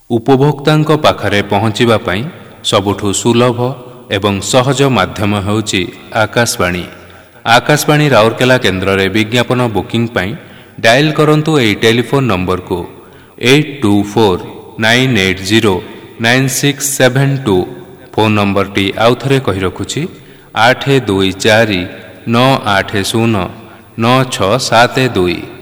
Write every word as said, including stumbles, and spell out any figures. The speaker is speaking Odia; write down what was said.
ଉପଭୋକ୍ତାଙ୍କ ପାଖରେ ପହଞ୍ଚିବା ପାଇଁ ସବୁଠୁ ସୁଲଭ ଏବଂ ସହଜ ମାଧ୍ୟମ ହେଉଛି ଆକାଶବାଣୀ। ଆକାଶବାଣୀ ରାଉରକେଲା କେନ୍ଦ୍ରରେ ବିଜ୍ଞାପନ ବୁକିଂ ପାଇଁ ଡାଏଲ୍ କରନ୍ତୁ ଏହି ଟେଲିଫୋନ୍ ନମ୍ବରକୁ eight two four nine eight zero nine six seven two. Phone ନମ୍ବରଟି ଆଉଥରେ କହି ରଖୁଛି ଆଠ ଦୁଇ ଚାରି ନଅ ଆଠ ଶୂନ ନଅ ଛଅ ସାତ ଦୁଇ।